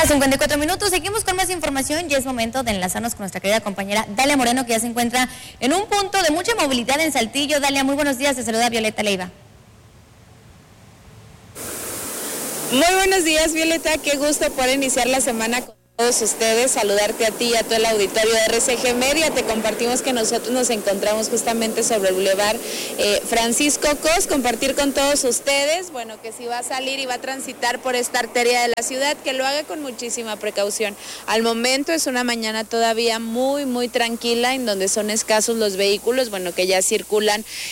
1:54. Seguimos con más información y es momento de enlazarnos con nuestra querida compañera Dalia Moreno, que ya se encuentra en un punto de mucha movilidad en Saltillo. Dalia, muy buenos días, te saluda Violeta Leiva. Muy buenos días, Violeta, qué gusto poder iniciar la semana con todos ustedes, saludarte a ti y a todo el auditorio de RCG Media. Te compartimos que nosotros nos encontramos justamente sobre el Boulevard Francisco Cos, compartir con todos ustedes, bueno, que si va a salir y va a transitar por esta arteria de la ciudad, que lo haga con muchísima precaución. Al momento es una mañana todavía muy tranquila, en donde son escasos los vehículos, bueno, que ya circulan